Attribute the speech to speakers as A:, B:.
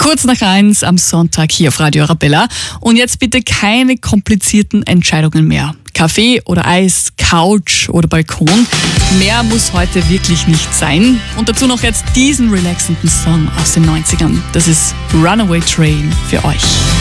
A: Kurz nach 1 am Sonntag hier auf Radio Arabella. Und jetzt bitte keine komplizierten Entscheidungen mehr. Kaffee oder Eis, Couch oder Balkon. Mehr muss heute wirklich nicht sein. Und dazu noch jetzt diesen relaxenden Song aus den 90ern. Das ist Runaway Train für euch.